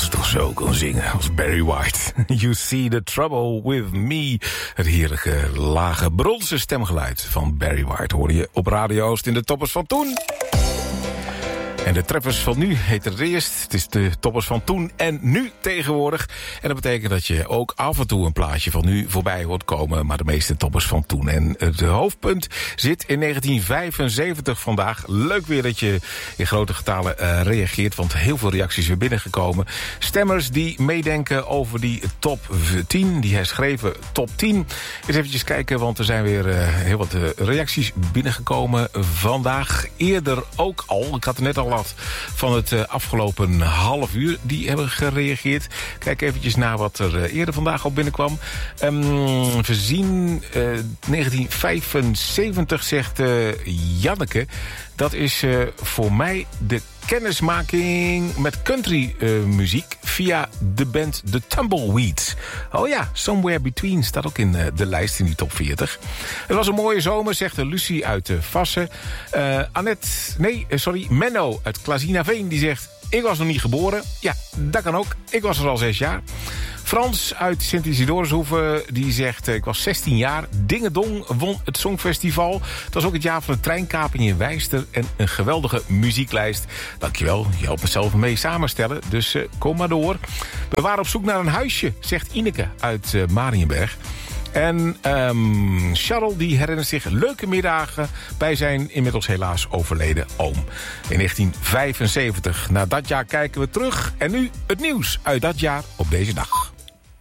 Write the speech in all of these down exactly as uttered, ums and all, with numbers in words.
Als het toch zo kon zingen als Barry White. You see the trouble with me. Het heerlijke, lage, bronzen stemgeluid van Barry White hoorde je op Radio Oost in de toppers van toen. En de treffers van nu heet het eerst. Het is de toppers van toen en nu tegenwoordig. En dat betekent dat je ook af en toe een plaatje van nu voorbij hoort komen. Maar de meeste toppers van toen. En het hoofdpunt zit in negentien vijfenzeventig vandaag. Leuk weer dat je in grote getalen uh, reageert. Want heel veel reacties weer binnengekomen. Stemmers die meedenken over die top tien. Die herschreven top tien. Eens eventjes kijken, want er zijn weer uh, heel wat uh, reacties binnengekomen vandaag. Eerder ook al. Ik had er net al van het uh, afgelopen half uur. Die hebben gereageerd. Kijk eventjes naar wat er uh, eerder vandaag al binnenkwam. Um, we zien uh, negentien vijfenzeventig, zegt uh, Janneke. Dat is uh, voor mij de kennismaking met country uh, muziek via de band The Tumbleweeds. Oh ja, Somewhere Between staat ook in uh, de lijst in die top veertig. Het was een mooie zomer, zegt uh, Lucie uit uh, Vassen. Uh, Annette, nee, uh, sorry, Menno uit Klazinaveen, die zegt: ik was nog niet geboren. Ja, dat kan ook. Ik was er al zes jaar. Frans uit Sint-Isidorushoeve, die zegt: ik was zestien jaar. Dingedong won het Songfestival. Het was ook het jaar van de treinkaping in Wijster en een geweldige muzieklijst. Dankjewel, je helpt mezelf mee samenstellen, dus uh, kom maar door. We waren op zoek naar een huisje, zegt Ineke uit uh, Mariënberg. En um, Charles die herinnert zich leuke middagen bij zijn inmiddels helaas overleden oom. In negentien vijfenzeventig. Na dat jaar kijken we terug. En nu het nieuws uit dat jaar op deze dag.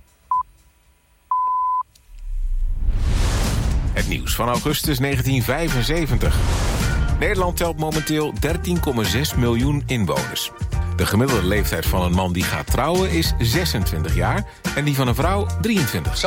Het nieuws van augustus negentien vijfenzeventig. Nederland telt momenteel dertien komma zes miljoen inwoners. De gemiddelde leeftijd van een man die gaat trouwen is zesentwintig jaar en die van een vrouw drieëntwintig.